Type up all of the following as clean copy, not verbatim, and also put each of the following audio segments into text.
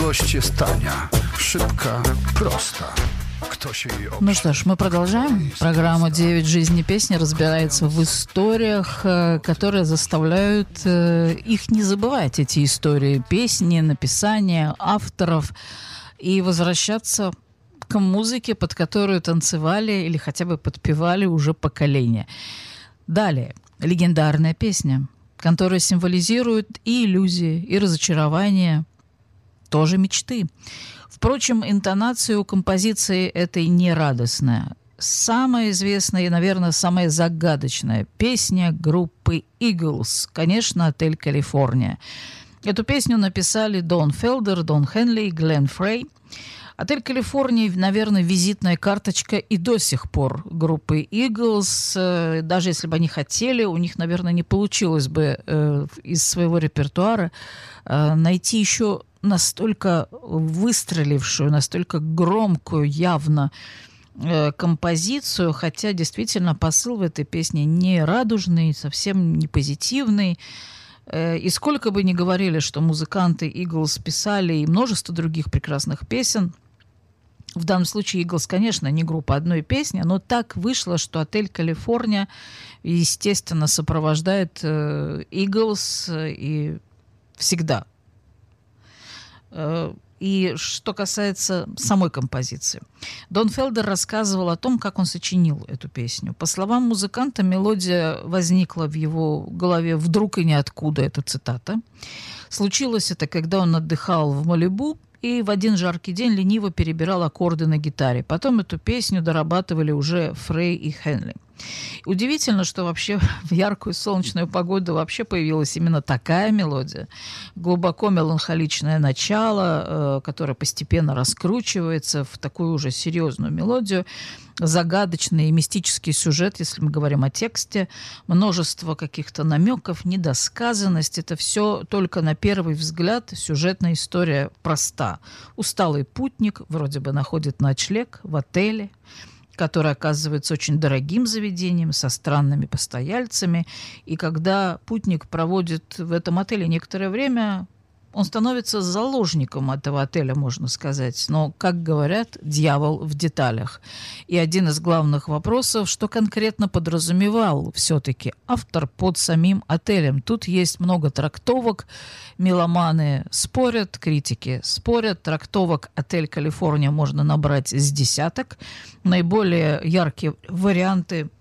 dość jest tania, szybka, prosta. Ну что ж, мы продолжаем. Программа «9 жизней песни» разбирается в историях, которые заставляют их не забывать, эти истории, песни, написания авторов, и возвращаться к музыке, под которую танцевали или хотя бы подпевали уже поколения. Далее, легендарная песня, которая символизирует и иллюзии, и разочарования, тоже мечты. Впрочем, интонация у композиции этой не радостная. Самая известная и, наверное, самая загадочная песня группы Eagles, конечно, «Отель Калифорния». Эту песню написали Дон Фелдер, Дон Хенли и Глен Фрей. «Отель Калифорния», наверное, визитная карточка и до сих пор группы Eagles. Даже если бы они хотели, у них, наверное, не получилось бы из своего репертуара найти еще настолько выстрелившую, настолько громкую, явно композицию, хотя действительно посыл в этой песне не радужный, совсем не позитивный. И сколько бы ни говорили, что музыканты Eagles писали и множество других прекрасных песен, в данном случае Eagles, конечно, не группа одной песни, но так вышло, что «Отель Калифорния», естественно, сопровождает Eagles и всегда. И что касается самой композиции. Дон Фелдер рассказывал о том, как он сочинил эту песню. По словам музыканта, мелодия возникла в его голове вдруг и ниоткуда, это цитата. Случилось это, когда он отдыхал в Малибу и в один жаркий день лениво перебирал аккорды на гитаре. Потом эту песню дорабатывали уже Фрей и Хенли. Удивительно, что вообще в яркую солнечную погоду вообще появилась именно такая мелодия. Глубоко меланхоличное начало, которое постепенно раскручивается в такую уже серьезную мелодию. Загадочный и мистический сюжет, если мы говорим о тексте. Множество каких-то намеков, недосказанность. Это все только на первый взгляд. Сюжетная история проста. Усталый путник вроде бы находит ночлег в отеле, который оказывается очень дорогим заведением, со странными постояльцами. И когда путник проводит в этом отеле некоторое время, он становится заложником этого отеля, можно сказать. Но, как говорят, дьявол в деталях. И один из главных вопросов, что конкретно подразумевал все-таки автор под самим отелем. Тут есть много трактовок. Меломаны спорят, критики спорят. Трактовок «Отель Калифорния» можно набрать с десяток. Наиболее яркие варианты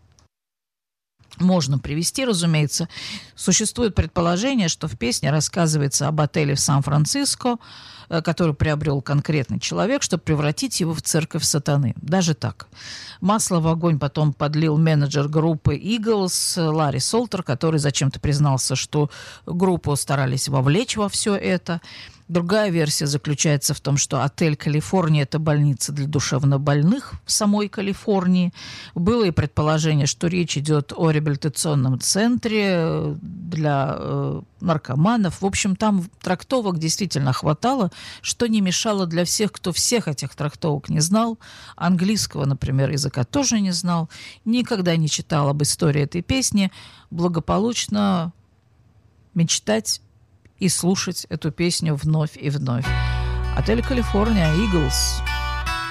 можно привести, разумеется. Существует предположение, что в песне рассказывается об отеле в Сан-Франциско, который приобрел конкретный человек, чтобы превратить его в церковь сатаны. Даже так. Масло в огонь потом подлил менеджер группы Eagles Ларри Солтер, который зачем-то признался, что группу старались вовлечь во все это. Другая версия заключается в том, что отель «Калифорния» — это больница для душевнобольных в самой Калифорнии. Было и предположение, что речь идет о реабилитационном центре для наркоманов. В общем, там трактовок действительно хватало, что не мешало для всех, кто всех этих трактовок не знал. Английского, например, языка тоже не знал. Никогда не читал об истории этой песни. Благополучно мечтать и слушать эту песню вновь и вновь. «Отель Калифорния», Eagles.